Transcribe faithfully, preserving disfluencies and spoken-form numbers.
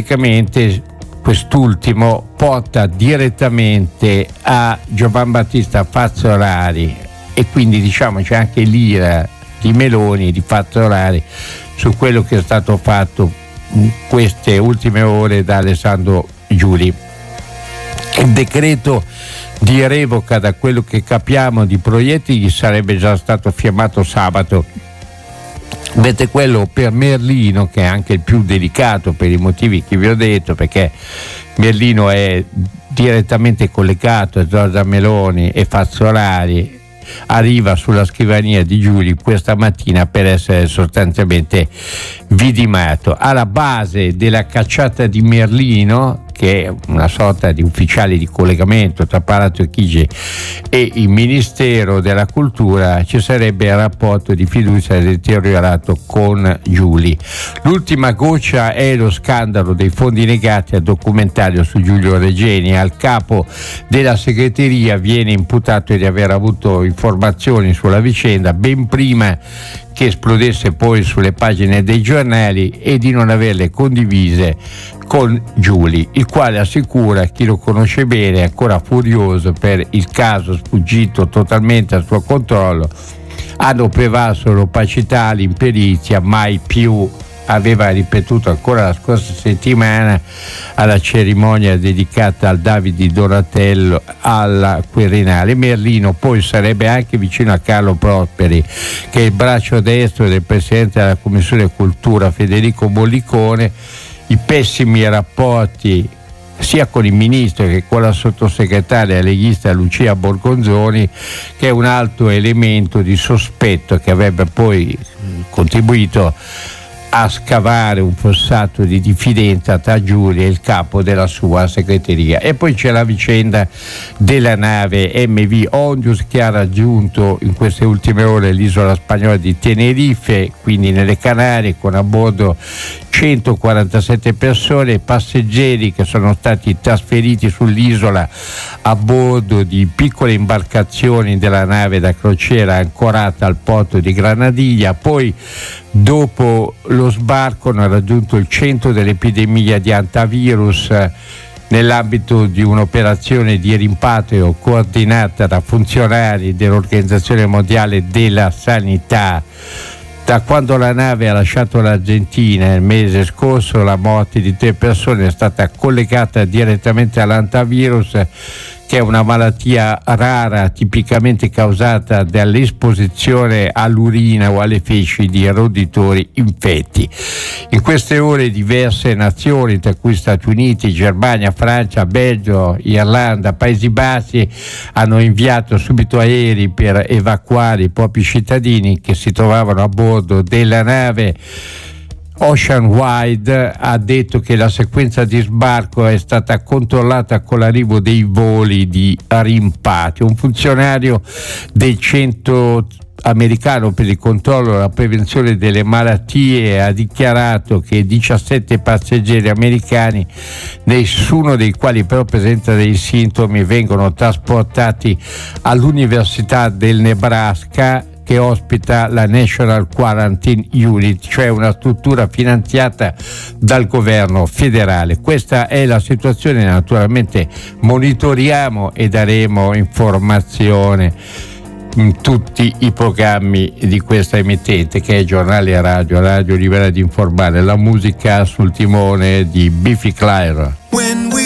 praticamente quest'ultimo porta direttamente a Giovan Battista Fazzolari, e quindi diciamo c'è anche l'ira di Meloni, di Fazzolari, su quello che è stato fatto in queste ultime ore da Alessandro Giuli. Il decreto di revoca, da quello che capiamo, di proiettili sarebbe già stato firmato sabato. Vedete, quello per Merlino, che è anche il più delicato per i motivi che vi ho detto, perché Merlino è direttamente collegato a Giorgia Meloni e Fazzolari, arriva sulla scrivania di Giuli questa mattina per essere sostanzialmente vidimato. Alla base della cacciata di Merlino, che è una sorta di ufficiale di collegamento tra Palazzo Chigi e il Ministero della Cultura, ci sarebbe il rapporto di fiducia deteriorato con Giuli. L'ultima goccia è lo scandalo dei fondi negati al documentario su Giulio Regeni. Al capo della segreteria viene imputato di aver avuto informazioni sulla vicenda ben prima che esplodesse poi sulle pagine dei giornali e di non averle condivise con Giuli, il quale assicura, chi lo conosce bene, ancora furioso per il caso sfuggito totalmente al suo controllo, hanno prevalso l'opacità, l'imperizia, mai più. Aveva ripetuto ancora la scorsa settimana alla cerimonia dedicata al Davide Donatello alla Quirinale. Merlino poi sarebbe anche vicino a Carlo Prosperi, che è il braccio destro del presidente della Commissione Cultura Federico Bollicone. I pessimi rapporti sia con il ministro che con la sottosegretaria leghista Lucia Borgonzoni, che è un altro elemento di sospetto che avrebbe poi contribuito a scavare un fossato di diffidenza tra Giuli e il capo della sua segreteria. E poi c'è la vicenda della nave M V Ondius, che ha raggiunto in queste ultime ore l'isola spagnola di Tenerife, quindi nelle Canarie, con a bordo centoquarantasette persone e passeggeri che sono stati trasferiti sull'isola a bordo di piccole imbarcazioni della nave da crociera ancorata al porto di Granadiglia. Poi, dopo lo sbarco, hanno raggiunto il centro dell'epidemia di antivirus nell'ambito di un'operazione di rimpatrio coordinata da funzionari dell'Organizzazione Mondiale della Sanità. Da quando la nave ha lasciato l'Argentina il mese scorso, la morte di tre persone è stata collegata direttamente all'antivirus, che è una malattia rara tipicamente causata dall'esposizione all'urina o alle feci di roditori infetti. In queste ore diverse nazioni, tra cui Stati Uniti, Germania, Francia, Belgio, Irlanda, Paesi Bassi, hanno inviato subito aerei per evacuare i propri cittadini che si trovavano a bordo della nave. Oceanwide ha detto che la sequenza di sbarco è stata controllata con l'arrivo dei voli di rimpatrio. Un funzionario del centro americano per il controllo e la prevenzione delle malattie ha dichiarato che diciassette passeggeri americani, nessuno dei quali però presenta dei sintomi, vengono trasportati all'Università del Nebraska, che ospita la National Quarantine Unit, cioè una struttura finanziata dal governo federale. Questa è la situazione, naturalmente monitoriamo e daremo informazione in tutti i programmi di questa emittente, che è Giornale Radio, Radio Libera di Informare. La musica sul timone di Biffy Clyro. When we